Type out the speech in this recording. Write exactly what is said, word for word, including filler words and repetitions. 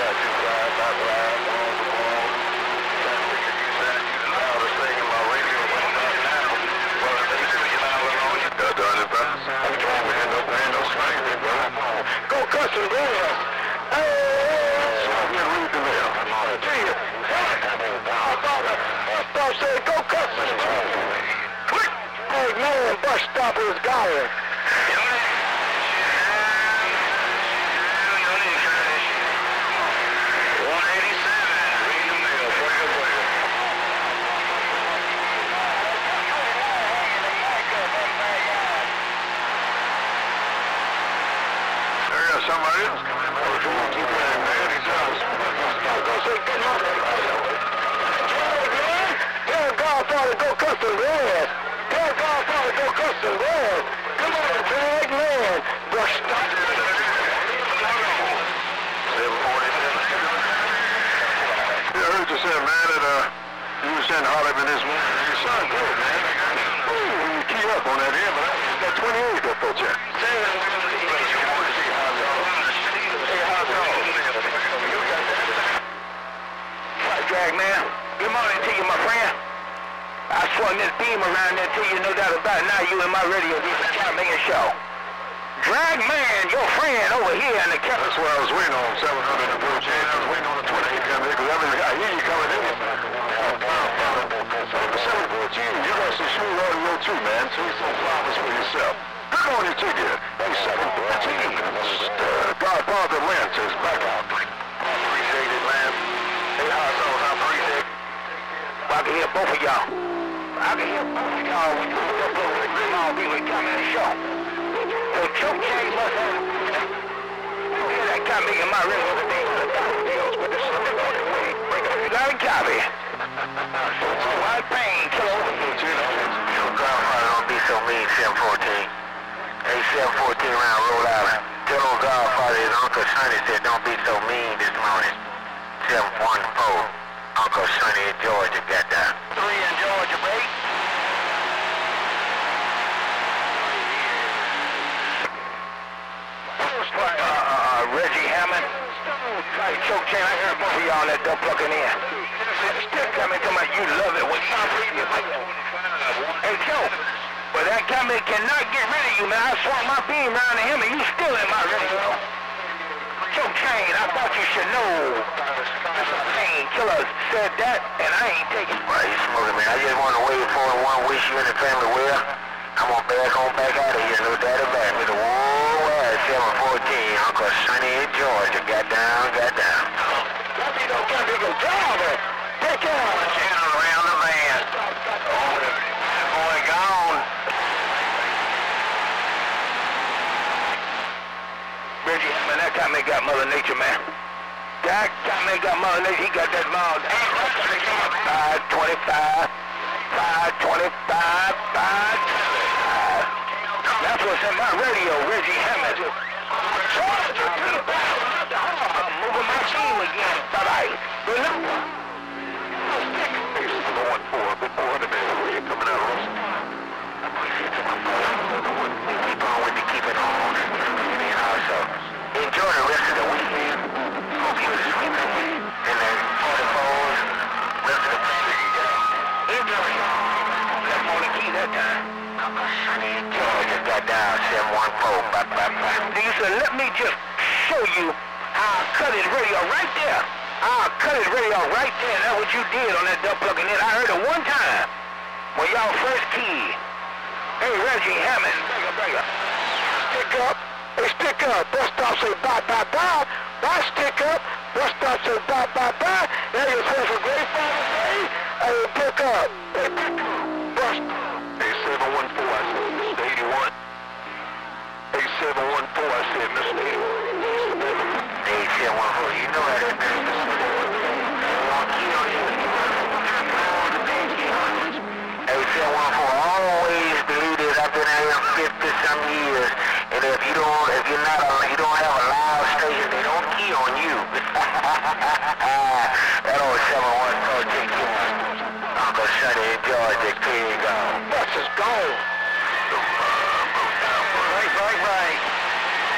Go Custom, go ahead. Hey, read the mail. See you. Bus stop said go Custom. Quick. Hey man, bus stoppers got it. Somebody else coming in. Oh, come on, keep playing, man. He does. Go say good morning. Tell Godfather go Custom, go ahead. Tell Godfather go Custom, go ahead. Come on, drag man. Brush stop. seven forty-seven. Yeah, I heard you say, man, that uh, you was in Hollywood this morning. You sound good, man. Ooh, you key up on that here, but that twenty-eight that put you. Drag man. Good morning to you, my friend. I swung this beam around there to you, no doubt about it. Now you in my radio, this is Count Million Show. Drag man, your friend over here in the camp. That's what I was waiting on, seven hundred fourteen. I was waiting on the twenty-eight coming in, because I, mean, I hear you coming in. seven fourteen, you got some smooth audio too, man. Sweet some flowers for yourself. Good morning to you. Hey, seven fourteen. Uh, Godfather Lance is back out. Appreciate it, man. Hey, how's those? I appreciate it. Well, I can hear both of y'all. I can hear both of y'all when you look over with the small people coming in the show. So choke change must have. You hear that copy in my radio the day with the dollar bills with the Sunday morning way. You got a copy. One pain, kilo. Yo, Godfather, don't be so mean, seven fourteen. Hey, seven fourteen around Rhode Island. Tell old Godfather his Uncle Sonny said don't be so mean this morning. seven one four. Uncle Sonny in Georgia got that. Three in Georgia, break. Uh, uh, uh, Reggie Hammond. Hey, choke chain, I heard both of y'all that dump plucking in. Still coming to my, you love it when I'm reading it. Hey, choke. But that comment cannot get rid of you, man. I swung my beam around to him and you still in my radio. Choke chain, I thought you should know. Painkiller said that, and I ain't taking it. Well, you smoking, man. I just want to wait for the one, wish you and the family well. I'm going to back on back out of here, no doubt about it. With a worldwide seven fourteen, Uncle Sonny in Georgia. Got down, got down. That be no kind of big driver. Take care. Channel around the van. Oh, boy, gone. Reggie, man, that guy may got Mother Nature, man. That guy may got Mother Nature. He got that mild. five twenty-five. five twenty-five. five twenty-five. That's what's in my radio, Reggie Hammond. I'm moving my team again. Bye-bye. Good luck. Going for a bit more than that. Coming out of us. Keep on with me, keep it on. So, enjoy the rest of the weekend. Hope you are sweeping in the forty-fours. Rest of the family. Enjoy. That's on the key that time. Uncle Sonny in Georgia got down seven one four. Bye, bye, bye. You said, let me just show you how I cut it radio right there. I cut it radio right there. That's what you did on that dump plugging in. I heard it one time when y'all first keyed. Hey, Reggie Hammond. Bigger, bigger. Stick up. Hey, stick up. Bus stop say bye, bye, bye. Bye, stick up. Bus stop say bye, bye, bye. Now you're supposed to great Father's Day. Hey, pick up. Hey, pick up. Bus stop. Hey, seven one four, I said, Mister eighty-one. Hey, seven one four, I said, Mister eighty-one. Hey, seven one four, you know how that man is. Hey, seven one four, always believe this. I've been out here fifty some years. And if you don't,